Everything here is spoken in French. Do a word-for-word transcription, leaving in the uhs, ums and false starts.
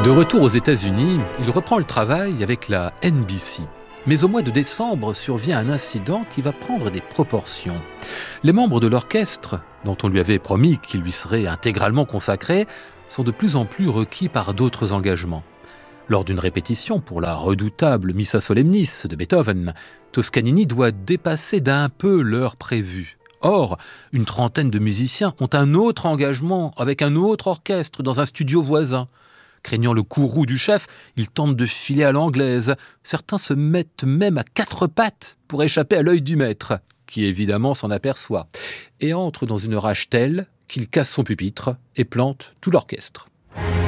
De retour aux États-Unis, il reprend le travail avec la N B C. Mais au mois de décembre survient un incident qui va prendre des proportions. Les membres de l'orchestre, dont on lui avait promis qu'ils lui seraient intégralement consacrés, sont de plus en plus requis par d'autres engagements. Lors d'une répétition pour la redoutable Missa Solemnis de Beethoven, Toscanini doit dépasser d'un peu l'heure prévue. Or, une trentaine de musiciens ont un autre engagement avec un autre orchestre dans un studio voisin. Craignant le courroux du chef, ils tentent de filer à l'anglaise. Certains se mettent même à quatre pattes pour échapper à l'œil du maître, qui évidemment s'en aperçoit, et entre dans une rage telle qu'il casse son pupitre et plante tout l'orchestre.